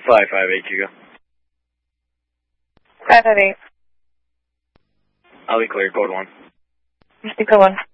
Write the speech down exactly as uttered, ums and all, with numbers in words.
five five eight, Hugo. five five eight. I'll be clear, code one. Just be code one.